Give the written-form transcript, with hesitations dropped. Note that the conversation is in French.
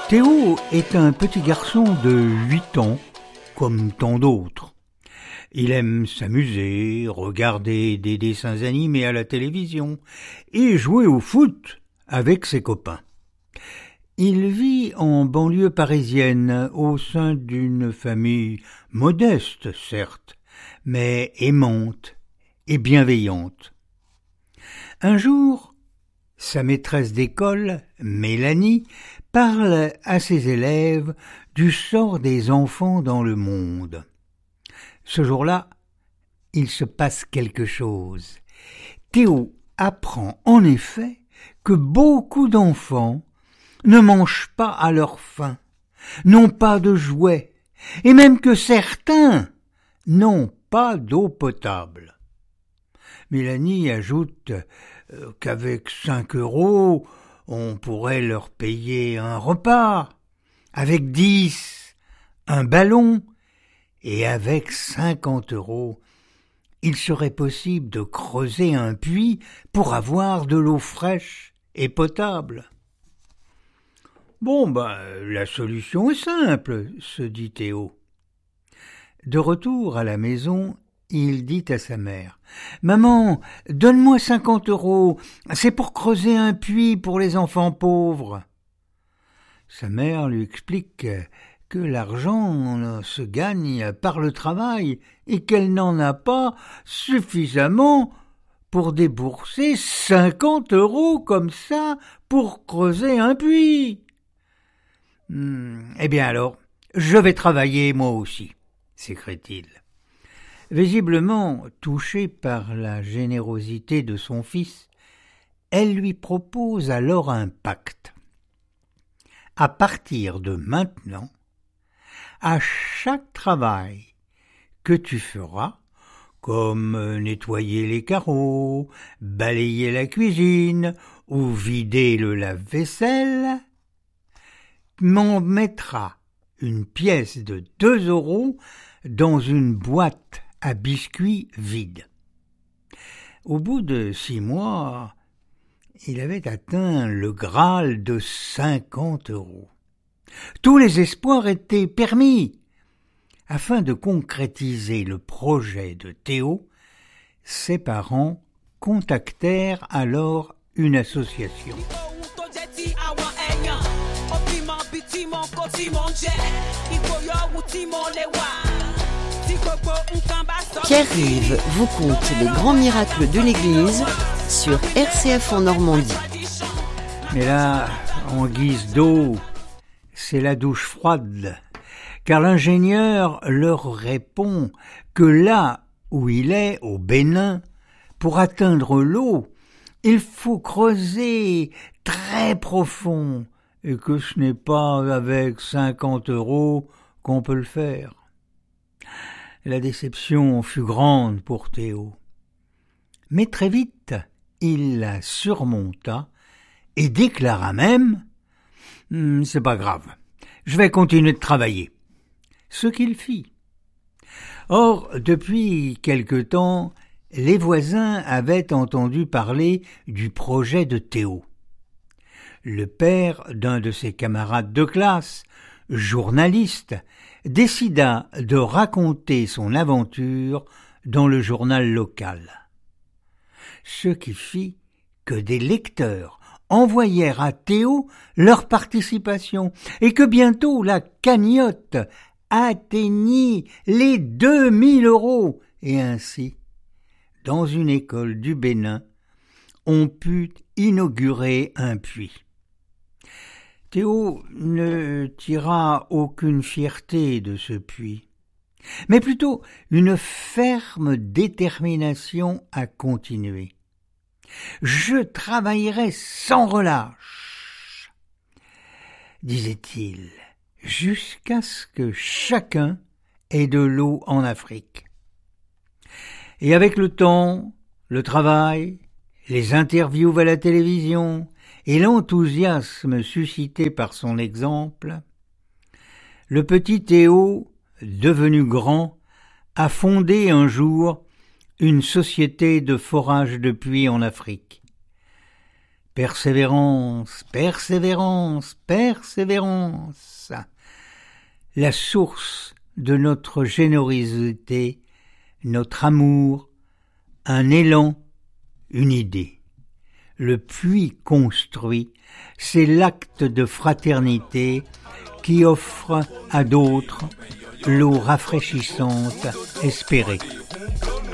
Théo est un petit garçon de 8 ans, comme tant d'autres. Il aime s'amuser, regarder des dessins animés à la télévision et jouer au foot avec ses copains. Il vit en banlieue parisienne au sein d'une famille modeste, certes, mais aimante et bienveillante. Un jour, sa maîtresse d'école, Mélanie, parle à ses élèves du sort des enfants dans le monde. Ce jour-là, il se passe quelque chose. Théo apprend en effet que beaucoup d'enfants ne mangent pas à leur faim, n'ont pas de jouets, et même que certains n'ont pas d'eau potable. Mélanie ajoute qu'avec 5 €, on pourrait leur payer un repas, avec 10, un ballon, et avec 50 €, il serait possible de creuser un puits pour avoir de l'eau fraîche et potable. Bon, la solution est simple, se dit Théo. De retour à la maison, il dit à sa mère « Maman, donne-moi 50 €, c'est pour creuser un puits pour les enfants pauvres. » Sa mère lui explique que l'argent se gagne par le travail et qu'elle n'en a pas suffisamment pour débourser 50 € comme ça pour creuser un puits. « Eh bien alors, je vais travailler moi aussi », s'écrie-t-il. Visiblement touchée par la générosité de son fils, elle lui propose alors un pacte. À partir de maintenant, à chaque travail que tu feras, comme nettoyer les carreaux, balayer la cuisine ou vider le lave-vaisselle, m'en mettras une pièce de 2 € dans une boîte à biscuits vide. Au bout de 6 mois, il avait atteint le Graal de 50 €. Tous les espoirs étaient permis. Afin de concrétiser le projet de Théo, ses parents contactèrent alors une association. Pierre-Yves vous conte les grands miracles de l'Église sur RCF en Normandie. Mais là, en guise d'eau, c'est la douche froide, car l'ingénieur leur répond que là où il est, au Bénin, pour atteindre l'eau, il faut creuser très profond, et que ce n'est pas avec 50 € qu'on peut le faire. La déception fut grande pour Théo. Mais très vite, il la surmonta et déclara même « C'est pas grave, je vais continuer de travailler ». Ce qu'il fit. Or, depuis quelque temps, les voisins avaient entendu parler du projet de Théo. Le père d'un de ses camarades de classe, journaliste, décida de raconter son aventure dans le journal local. Ce qui fit que des lecteurs envoyèrent à Théo leur participation et que bientôt la cagnotte atteignit les 2000 € et ainsi, dans une école du Bénin, on put inaugurer un puits. Théo ne tira aucune fierté de ce puits, mais plutôt une ferme détermination à continuer. « Je travaillerai sans relâche », disait-il, jusqu'à ce que chacun ait de l'eau en Afrique. Et avec le temps, le travail, les interviews à la télévision et l'enthousiasme suscité par son exemple, le petit Théo, devenu grand, a fondé un jour une société de forage de puits en Afrique. Persévérance, persévérance, persévérance. La source de notre générosité, notre amour, un élan, une idée. Le puits construit, c'est l'acte de fraternité qui offre à d'autres l'eau rafraîchissante espérée.